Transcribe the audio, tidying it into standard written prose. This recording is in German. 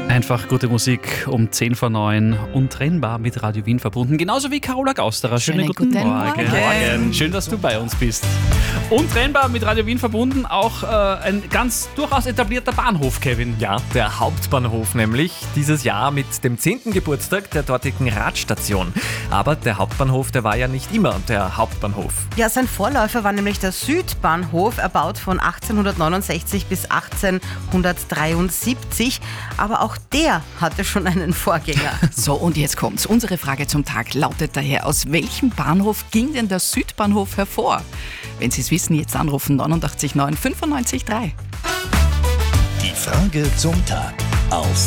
Einfach gute Musik um 10 vor 9, untrennbar mit Radio Wien verbunden. Genauso wie Carola Gausterer. Schönen guten Morgen. Schön, dass du bei uns bist. Untrennbar mit Radio Wien verbunden, auch ein ganz durchaus etablierter Bahnhof, Kevin. Ja, der Hauptbahnhof nämlich, dieses Jahr mit dem 10. Geburtstag der dortigen Radstation. Aber der Hauptbahnhof, der war ja nicht immer der Hauptbahnhof. Ja, sein Vorläufer war nämlich der Südbahnhof, erbaut von 1869 bis 1873. Aber auch der hatte schon einen Vorgänger. So, und jetzt kommt's. Unsere Frage zum Tag lautet daher: Aus welchem Bahnhof ging denn der Südbahnhof hervor? Wenn Sie es wissen, jetzt anrufen 89 9 95 3. Die Frage zum Tag auf